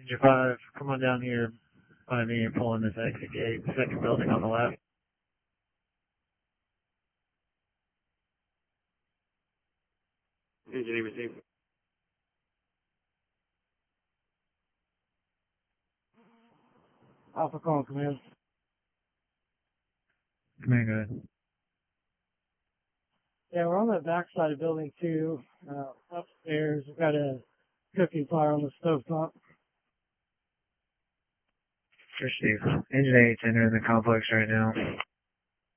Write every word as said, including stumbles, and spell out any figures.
Messenger five, come on down here by me and pull in this exit gate, second building on the left. Engineer received. Alpha call, command. Command, go ahead. Yeah, we're on the back side of building two, uh, upstairs. We've got a cooking fire on the stovetop. Sure, Steve. Engine eight's entering the complex right now.